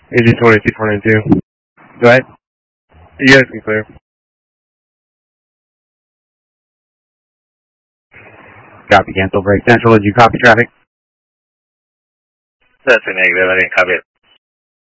AG 2242. Go ahead. You guys can clear. Copy, cancel break. Central, did you copy traffic? That's a negative. I didn't copy it.